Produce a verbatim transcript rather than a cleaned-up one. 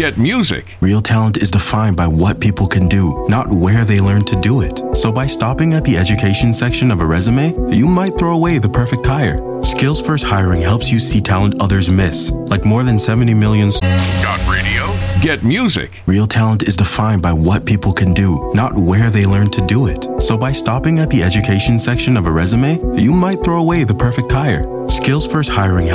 Get music. Real talent is defined by what people can do, not where they learn to do it. So by stopping at the education section of a resume, you might throw away the perfect hire. Skills First Hiring helps you see talent others miss, like more than seventy million. Got radio? Get music. Real talent is defined by what people can do, not where they learn to do it. So by stopping at the education section of a resume, you might throw away the perfect hire. Skills First Hiring